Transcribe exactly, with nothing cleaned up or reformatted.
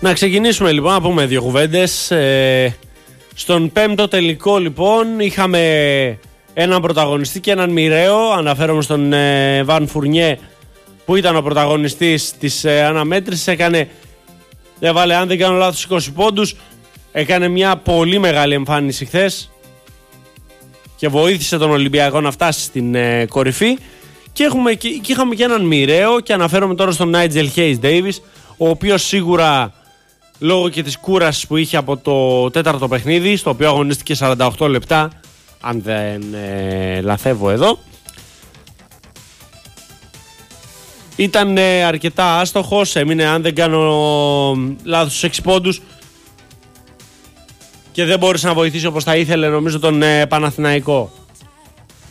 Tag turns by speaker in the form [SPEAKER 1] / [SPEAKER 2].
[SPEAKER 1] Να ξεκινήσουμε λοιπόν, να πούμε δύο κουβέντες. Ε, στον πέμπτο τελικό λοιπόν είχαμε έναν πρωταγωνιστή και έναν μοιραίο. Αναφέρομαι στον ε, Βαν Φουρνιέ, που ήταν ο πρωταγωνιστής της ε, αναμέτρησης. Έκανε, έβαλε αν δεν κάνω λάθος είκοσι πόντους. Έκανε μια πολύ μεγάλη εμφάνιση χθες και βοήθησε τον Ολυμπιακό να φτάσει στην ε, κορυφή. Και, έχουμε, και, και είχαμε και έναν μοιραίο, και αναφέρομαι τώρα στον Νάιτζελ Χέις Ντέιβις, ο οποίος σίγουρα λόγω και της κούρασης που είχε από το τέταρτο παιχνίδι, στο οποίο αγωνίστηκε σαράντα οκτώ λεπτά, αν δεν ε, λαθεύω εδώ, ήταν ε, αρκετά άστοχος, έμεινε αν δεν κάνω λάθος στους έξι πόντους και δεν μπόρεσε να βοηθήσει όπως θα ήθελε νομίζω τον ε, Παναθηναϊκό.